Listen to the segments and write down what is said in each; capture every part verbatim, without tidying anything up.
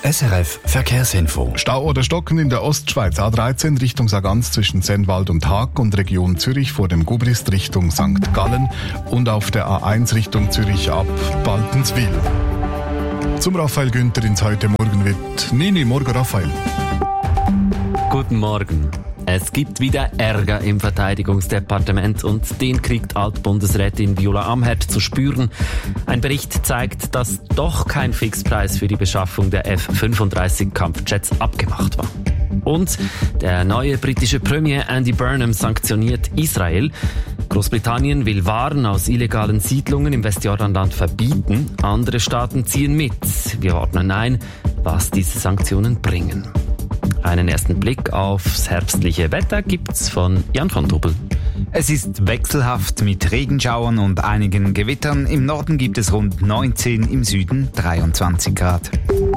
S R F Verkehrsinfo. Stau oder Stocken in der Ostschweiz. A dreizehn Richtung Sargans zwischen Sennwald und Haag und Region Zürich vor dem Gubrist Richtung Sankt Gallen und auf der A eins Richtung Zürich ab Baltenswil. Zum Raphael Günther ins Heute Morgen wird Nini. Morgen, Raphael. Guten Morgen. Es gibt wieder Ärger im Verteidigungsdepartement und den kriegt Altbundesrätin Viola Amherd zu spüren. Ein Bericht zeigt, dass doch kein Fixpreis für die Beschaffung der F fünfunddreißig Kampfjets abgemacht war. Und der neue britische Premier Andy Burnham sanktioniert Israel. Großbritannien will Waren aus illegalen Siedlungen im Westjordanland verbieten. Andere Staaten ziehen mit. Wir ordnen ein, was diese Sanktionen bringen. Einen ersten Blick aufs herbstliche Wetter gibt's von Jan von Doppel. Es ist wechselhaft mit Regenschauern und einigen Gewittern. Im Norden gibt es rund neunzehn, im Süden dreiundzwanzig Grad.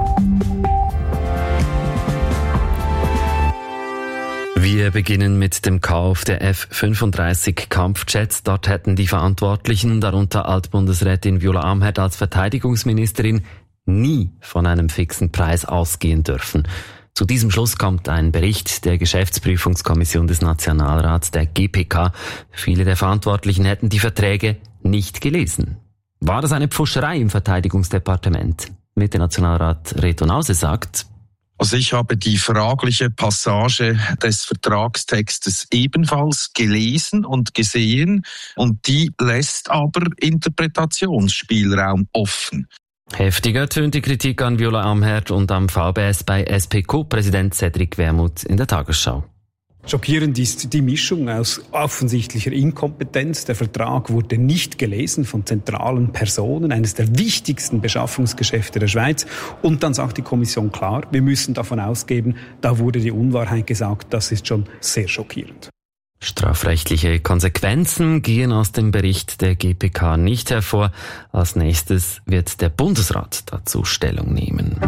Wir beginnen mit dem Kauf der F fünfunddreißig Kampfjets. Dort hätten die Verantwortlichen, darunter Altbundesrätin Viola Amherd als Verteidigungsministerin, nie von einem fixen Preis ausgehen dürfen. Zu diesem Schluss kommt ein Bericht der Geschäftsprüfungskommission des Nationalrats, der G P K. Viele der Verantwortlichen hätten die Verträge nicht gelesen. War das eine Pfuscherei im Verteidigungsdepartement? Mitte-Nationalrat Reto Nause sagt: Also ich habe die fragliche Passage des Vertragstextes ebenfalls gelesen und gesehen und die lässt aber Interpretationsspielraum offen. Heftiger tönt die Kritik an Viola Amherd und am V B S bei S P Co-Präsident Cedric Wermuth in der Tagesschau. Schockierend ist die Mischung aus offensichtlicher Inkompetenz. Der Vertrag wurde nicht gelesen von zentralen Personen, eines der wichtigsten Beschaffungsgeschäfte der Schweiz. Und dann sagt die Kommission klar, wir müssen davon ausgehen, da wurde die Unwahrheit gesagt. Das ist schon sehr schockierend. Strafrechtliche Konsequenzen gehen aus dem Bericht der G P K nicht hervor. Als nächstes wird der Bundesrat dazu Stellung nehmen.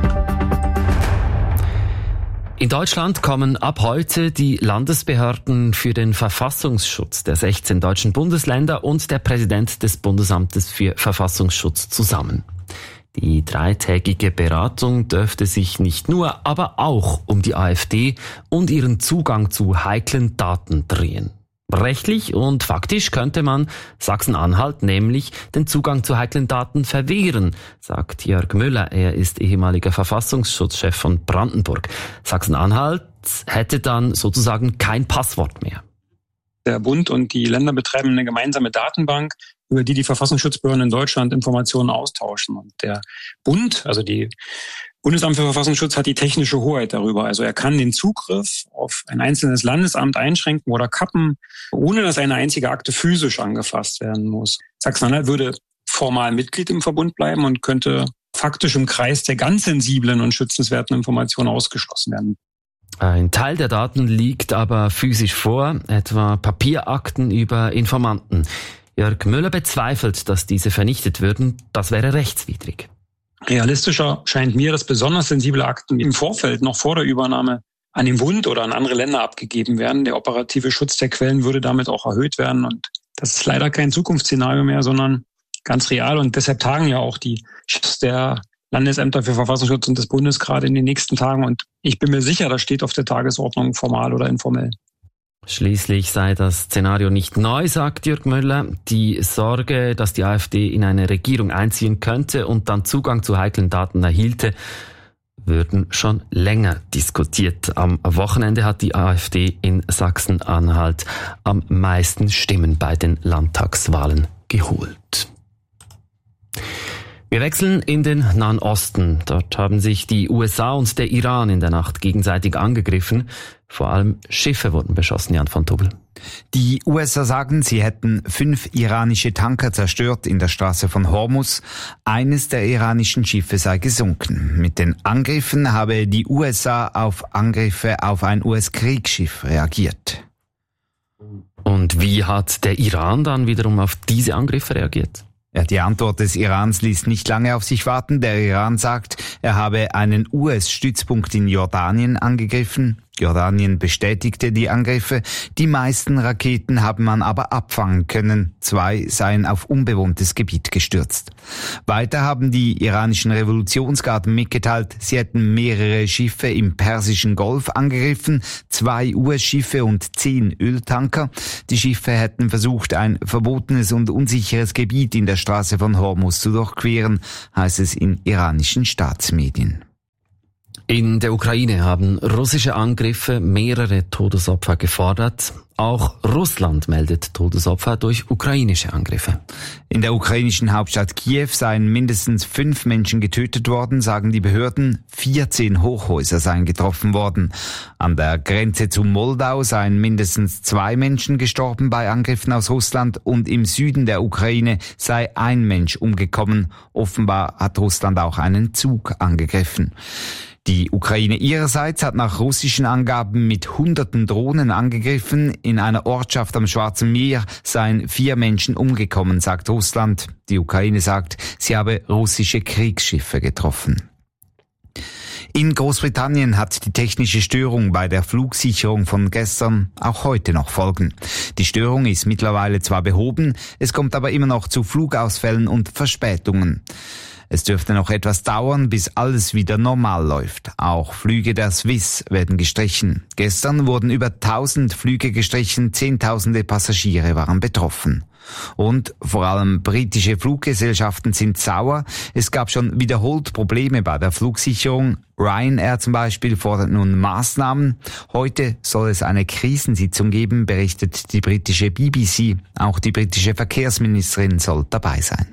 In Deutschland kommen ab heute die Landesbehörden für den Verfassungsschutz der sechzehn deutschen Bundesländer und der Präsident des Bundesamtes für Verfassungsschutz zusammen. Die dreitägige Beratung dürfte sich nicht nur, aber auch um die AfD und ihren Zugang zu heiklen Daten drehen. Rechtlich und faktisch könnte man Sachsen-Anhalt nämlich den Zugang zu heiklen Daten verwehren, sagt Jörg Müller. Er ist ehemaliger Verfassungsschutzchef von Brandenburg. Sachsen-Anhalt hätte dann sozusagen kein Passwort mehr. Der Bund und die Länder betreiben eine gemeinsame Datenbank, über die die Verfassungsschutzbehörden in Deutschland Informationen austauschen. Und der Bund, also die Bundesamt für Verfassungsschutz, hat die technische Hoheit darüber. Also er kann den Zugriff auf ein einzelnes Landesamt einschränken oder kappen, ohne dass eine einzige Akte physisch angefasst werden muss. Sachsen-Anhalt würde formal Mitglied im Verbund bleiben und könnte faktisch im Kreis der ganz sensiblen und schützenswerten Informationen ausgeschlossen werden. Ein Teil der Daten liegt aber physisch vor, etwa Papierakten über Informanten. Jörg Müller bezweifelt, dass diese vernichtet würden. Das wäre rechtswidrig. Realistischer scheint mir, dass besonders sensible Akten im Vorfeld, noch vor der Übernahme, an den Bund oder an andere Länder abgegeben werden. Der operative Schutz der Quellen würde damit auch erhöht werden. Und das ist leider kein Zukunftsszenario mehr, sondern ganz real. Und deshalb tagen ja auch die Chefs der Landesämter für Verfassungsschutz und des Bundes gerade in den nächsten Tagen. Und ich bin mir sicher, das steht auf der Tagesordnung, formal oder informell. Schließlich sei das Szenario nicht neu, sagt Jörg Müller. Die Sorge, dass die AfD in eine Regierung einziehen könnte und dann Zugang zu heiklen Daten erhielte, würden schon länger diskutiert. Am Wochenende hat die AfD in Sachsen-Anhalt am meisten Stimmen bei den Landtagswahlen geholt. Wir wechseln in den Nahen Osten. Dort haben sich die U S A und der Iran in der Nacht gegenseitig angegriffen. Vor allem Schiffe wurden beschossen, Jan von Tobel. Die U S A sagen, sie hätten fünf iranische Tanker zerstört in der Straße von Hormuz. Eines der iranischen Schiffe sei gesunken. Mit den Angriffen habe die U S A auf Angriffe auf ein U S-Kriegsschiff reagiert. Und wie hat der Iran dann wiederum auf diese Angriffe reagiert? Ja, die Antwort des Irans ließ nicht lange auf sich warten. Der Iran sagt, er habe einen U S-Stützpunkt in Jordanien angegriffen. Jordanien bestätigte die Angriffe. Die meisten Raketen habe man aber abfangen können. Zwei seien auf unbewohntes Gebiet gestürzt. Weiter haben die iranischen Revolutionsgarden mitgeteilt, sie hätten mehrere Schiffe im Persischen Golf angegriffen, zwei U S-Schiffe und zehn Öltanker. Die Schiffe hätten versucht, ein verbotenes und unsicheres Gebiet in der Straße von Hormuz zu durchqueren, heißt es in iranischen Staatsmedien. In der Ukraine haben russische Angriffe mehrere Todesopfer gefordert. Auch Russland meldet Todesopfer durch ukrainische Angriffe. In der ukrainischen Hauptstadt Kiew seien mindestens fünf Menschen getötet worden, sagen die Behörden. vierzehn Hochhäuser seien getroffen worden. An der Grenze zu Moldau seien mindestens zwei Menschen gestorben bei Angriffen aus Russland und im Süden der Ukraine sei ein Mensch umgekommen. Offenbar hat Russland auch einen Zug angegriffen. Die Ukraine ihrerseits hat nach russischen Angaben mit hunderten Drohnen angegriffen. In einer Ortschaft am Schwarzen Meer seien vier Menschen umgekommen, sagt Russland. Die Ukraine sagt, sie habe russische Kriegsschiffe getroffen. In Großbritannien hat die technische Störung bei der Flugsicherung von gestern auch heute noch Folgen. Die Störung ist mittlerweile zwar behoben, es kommt aber immer noch zu Flugausfällen und Verspätungen. Es dürfte noch etwas dauern, bis alles wieder normal läuft. Auch Flüge der Swiss werden gestrichen. Gestern wurden über tausend Flüge gestrichen, zehntausende Passagiere waren betroffen. Und vor allem britische Fluggesellschaften sind sauer. Es gab schon wiederholt Probleme bei der Flugsicherung. Ryanair zum Beispiel fordert nun Maßnahmen. Heute soll es eine Krisensitzung geben, berichtet die britische B B C. Auch die britische Verkehrsministerin soll dabei sein.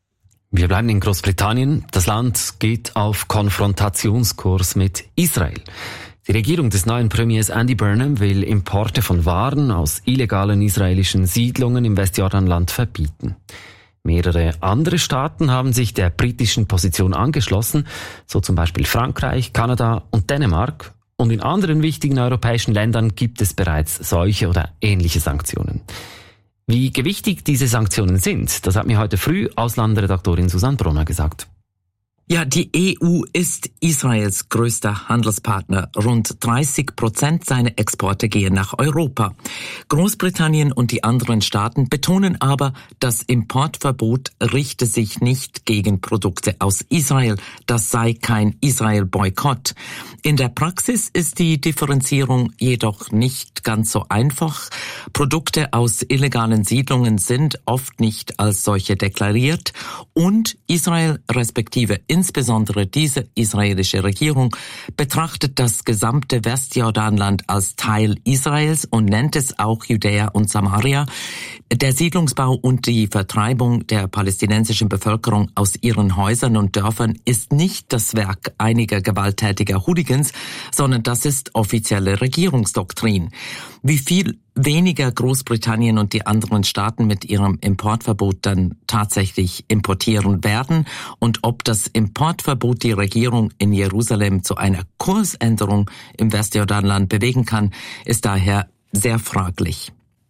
Wir bleiben in Großbritannien. Das Land geht auf Konfrontationskurs mit Israel. Die Regierung des neuen Premiers Andy Burnham will Importe von Waren aus illegalen israelischen Siedlungen im Westjordanland verbieten. Mehrere andere Staaten haben sich der britischen Position angeschlossen, so zum Beispiel Frankreich, Kanada und Dänemark. Und in anderen wichtigen europäischen Ländern gibt es bereits solche oder ähnliche Sanktionen. Wie gewichtig diese Sanktionen sind, das hat mir heute früh Auslandredaktorin Susanne Brunner gesagt. Ja, die E U ist Israels größter Handelspartner. Rund dreißig Prozent seiner Exporte gehen nach Europa. Großbritannien und die anderen Staaten betonen aber, das Importverbot richte sich nicht gegen Produkte aus Israel. Das sei kein Israel-Boykott. In der Praxis ist die Differenzierung jedoch nicht ganz so einfach. Produkte aus illegalen Siedlungen sind oft nicht als solche deklariert und Israel respektive insbesondere diese israelische Regierung betrachtet das gesamte Westjordanland als Teil Israels und nennt es auch Judäa und Samaria. Der Siedlungsbau und die Vertreibung der palästinensischen Bevölkerung aus ihren Häusern und Dörfern ist nicht das Werk einiger gewalttätiger Hooligans, sondern das ist offizielle Regierungsdoktrin. Wie viel weniger Großbritannien und die anderen Staaten mit ihrem Importverbot dann tatsächlich importieren werden und ob das Importverbot die Regierung in Jerusalem zu einer Kursänderung im Westjordanland bewegen kann, ist daher sehr fraglich.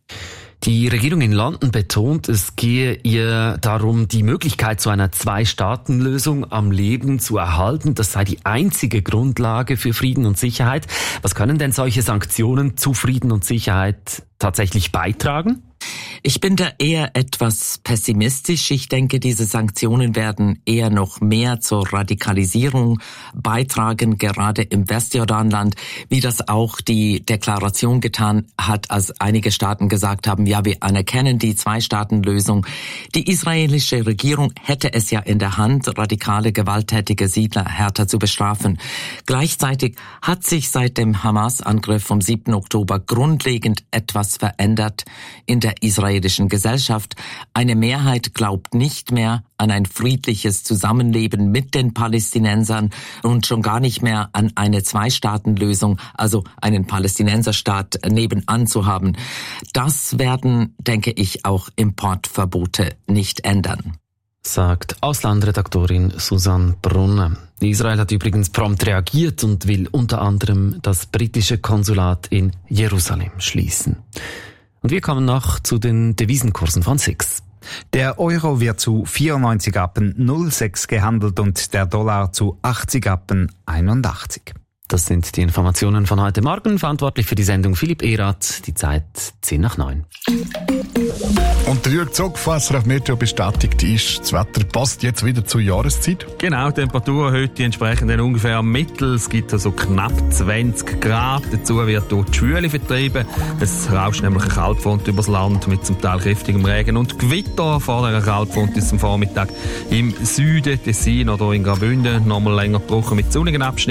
Die Regierung in London betont, es gehe ihr darum, die Möglichkeit zu einer Zwei-Staaten-Lösung am Leben zu erhalten. Das sei die einzige Grundlage für Frieden und Sicherheit. Was können denn solche Sanktionen zu Frieden und Sicherheit tatsächlich beitragen? Ich bin da eher etwas pessimistisch. Ich denke, diese Sanktionen werden eher noch mehr zur Radikalisierung beitragen, gerade im Westjordanland, wie das auch die Deklaration getan hat, als einige Staaten gesagt haben, ja, wir anerkennen die Zwei-Staaten-Lösung. Die israelische Regierung hätte es ja in der Hand, radikale, gewalttätige Siedler härter zu bestrafen. Gleichzeitig hat sich seit dem Hamas-Angriff vom siebten Oktober grundlegend etwas verändert in der israelischen Gesellschaft. Eine Mehrheit glaubt nicht mehr an ein friedliches Zusammenleben mit den Palästinensern und schon gar nicht mehr an eine Zwei-Staaten-Lösung, also einen Palästinenserstaat nebenan zu haben. Das werden, denke ich, auch Importverbote nicht ändern, sagt Auslandredaktorin Susanne Brunner. Israel hat übrigens prompt reagiert und will unter anderem das britische Konsulat in Jerusalem schließen. Und wir kommen noch zu den Devisenkursen von S I X. Der Euro wird zu vierundneunzig Rappen null Komma sechs gehandelt und der Dollar zu achtzig Rappen einundachtzig. Das sind die Informationen von heute Morgen. Verantwortlich für die Sendung Philipp Erath. Die Zeit zehn nach neun. Und der Jürg Zogfasser auf Meteo bestätigt ist, das Wetter passt jetzt wieder zur Jahreszeit. Genau, die Temperatur heute entsprechend dann ungefähr am Mittel. Es gibt also knapp zwanzig Grad. Dazu wird durch die Schwüle vertrieben. Es rauscht nämlich eine Kaltfront übers Land mit zum Teil kräftigem Regen und Gewitter. Vor der Kaltfront ist am Vormittag im Süden, Tessin oder in Graubünden nochmal länger gebrochen mit sonnigen Abschnitten.